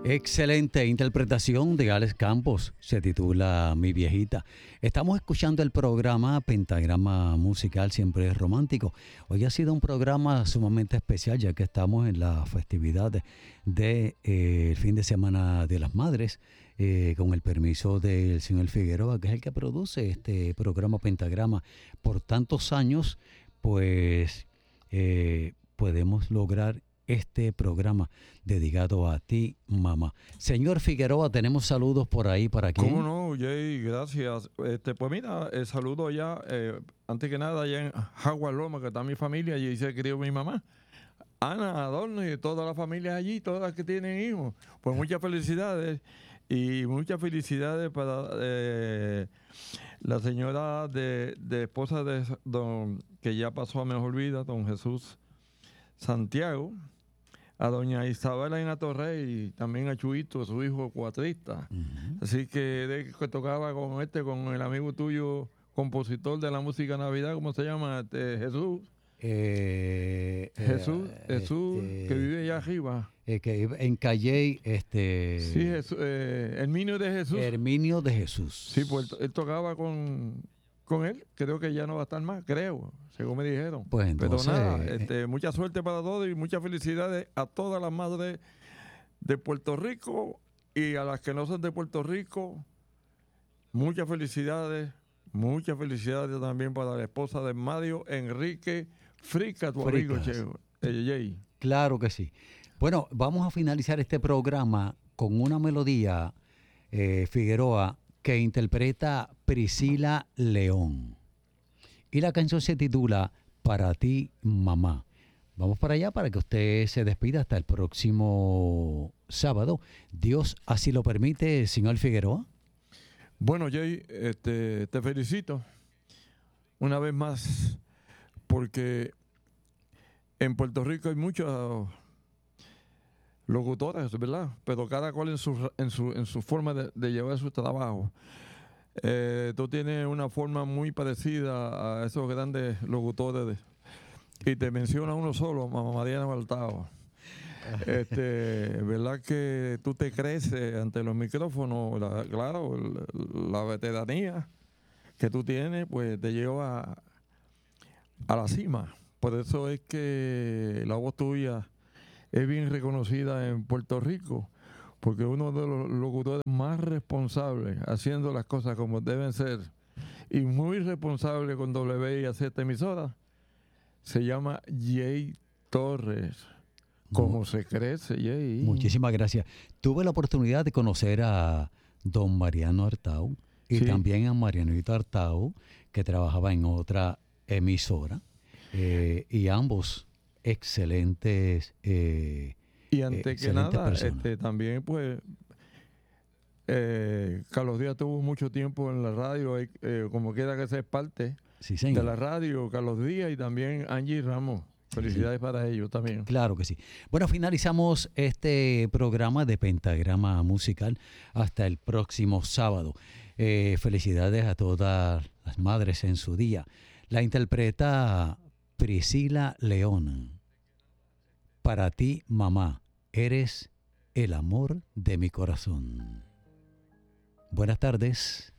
Excelente interpretación de Alex Campos, se titula Mi Viejita. Estamos escuchando el programa Pentagrama Musical Siempre es Romántico. Hoy ha sido un programa sumamente especial ya que estamos en las festividades del fin de semana de las madres, con el permiso del señor Figueroa, que es el que produce este programa Pentagrama por tantos años, pues podemos lograr este programa dedicado a ti, mamá. Señor Figueroa, tenemos saludos por ahí para quién. ¿Cómo no, Jay? Gracias. Pues mira, saludo allá, antes que nada, allá en Jaguar Loma, que está mi familia, allí se crió mi mamá. Ana, Adorno y toda la familia allí, todas las que tienen hijos. Pues muchas felicidades y muchas felicidades para la señora de esposa de don, que ya pasó a mejor vida, don Jesús Santiago, a doña Isabela en Atorrey y también a Chuito, su hijo cuatrista. Así que tocaba con con el amigo tuyo, compositor de la música Navidad, ¿cómo se llama? Jesús. Jesús, que vive allá arriba. Que en Calley, Sí, Herminio de Jesús. Herminio de Jesús. Sí, pues él tocaba con él. Creo que ya no va a estar más, creo, según me dijeron. Pues entonces, pero nada, mucha suerte para todos y muchas felicidades a todas las madres de Puerto Rico y a las que no son de Puerto Rico. Muchas felicidades también para la esposa de Mario Enrique Frica, tu amigo, Jay. Claro que sí. Bueno, vamos a finalizar este programa con una melodía, Figueroa, que interpreta Priscila León. Y la canción se titula Para ti, mamá. Vamos para allá para que usted se despida hasta el próximo sábado. Dios así lo permite, señor Figueroa. Bueno, Jay, te felicito una vez más porque en Puerto Rico hay muchos locutores, ¿verdad? Pero cada cual en su forma de llevar su trabajo. Tú tienes una forma muy parecida a esos grandes locutores y te menciona uno solo, Mamá Mariana Baltao. ¿Verdad que tú te creces ante los micrófonos? Claro, la veteranía que tú tienes, pues te lleva a la cima. Por eso es que la voz tuya es bien reconocida en Puerto Rico, porque uno de los locutores más responsables, haciendo las cosas como deben ser, y muy responsable con WIAC esta emisora, se llama Jay Torres. ¿Cómo se crece, Jay? Muchísimas gracias. Tuve la oportunidad de conocer a don Mariano Artau y Sí. también a Marianito Artau, que trabajaba en otra emisora, y ambos excelentes Y antes que nada, personas. también pues Carlos Díaz tuvo mucho tiempo en la radio, como quiera que sea parte Sí, señor. de la radio, Carlos Díaz y también Angie Ramos. Felicidades para ellos también. Claro que sí. Bueno, finalizamos este programa de Pentagrama Musical hasta el próximo sábado. Felicidades a todas las madres en su día. La interpreta Priscila León. Para ti, mamá, eres el amor de mi corazón. Buenas tardes.